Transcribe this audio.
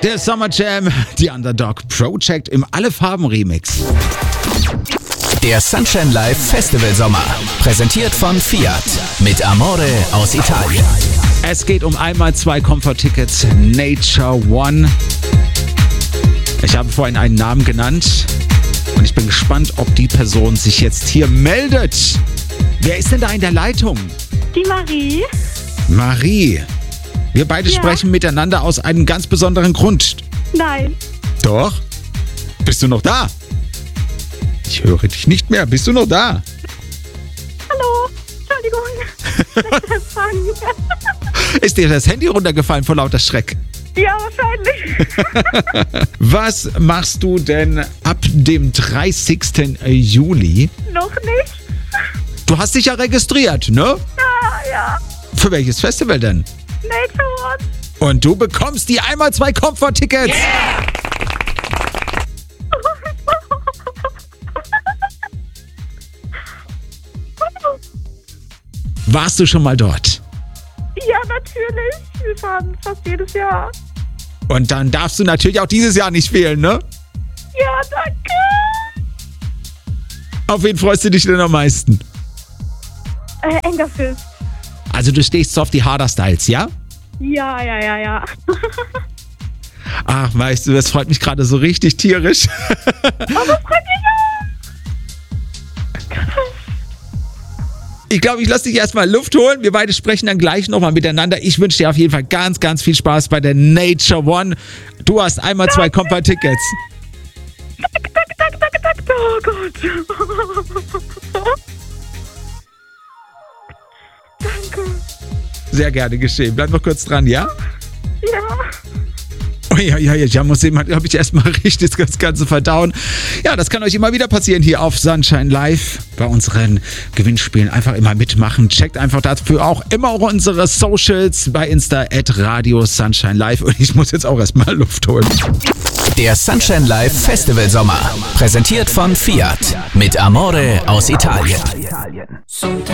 Der Summer Jam, die Underdog Project im Alle Farben Remix. Der Sunshine Live Festival Sommer, präsentiert von Fiat mit Amore aus Italien. Es geht um einmal 2 Komforttickets Nature One. Ich habe vorhin einen Namen genannt und ich bin gespannt, ob die Person sich jetzt hier meldet. Wer ist denn da in der Leitung? Die Marie. Marie. Wir beide sprechen miteinander aus einem ganz besonderen Grund. Nein. Doch? Bist du noch da? Ich höre dich nicht mehr. Bist du noch da? Hallo. Entschuldigung. Schlechter Empfang. Ist dir das Handy runtergefallen vor lauter Schreck? Ja, wahrscheinlich. Was machst du denn ab dem 30. Juli? Noch nicht? Du hast dich ja registriert, ne? Ja. Für welches Festival denn? Nature One. Und du bekommst die einmal 2 Komforttickets. Yeah! Warst du schon mal dort? Ja, natürlich. Wir fahren fast jedes Jahr. Und dann darfst du natürlich auch dieses Jahr nicht fehlen, ne? Ja, danke. Auf wen freust du dich denn am meisten? Engerfist. Also du stehst so auf die Harder-Styles, ja? Ja. Ach, weißt du, das freut mich gerade so richtig tierisch. Oh, das freut mich auch. Ich glaube, ich lasse dich erstmal Luft holen. Wir beide sprechen dann gleich nochmal miteinander. Ich wünsche dir auf jeden Fall ganz, ganz viel Spaß bei der Nature One. Du hast einmal 2 Komfort-Tickets. Danke. Oh Gott. Danke. Sehr gerne geschehen. Bleib noch kurz dran, ja? Ja. Oh ja, muss jemand, glaube ich, erstmal richtig das Ganze verdauen. Ja, das kann euch immer wieder passieren hier auf Sunshine Live. Bei unseren Gewinnspielen einfach immer mitmachen. Checkt einfach dafür auch immer unsere Socials bei Insta @Radio Sunshine Live. Und ich muss jetzt auch erstmal Luft holen. Der Sunshine Live Festival Sommer, präsentiert von Fiat mit Amore aus Italien.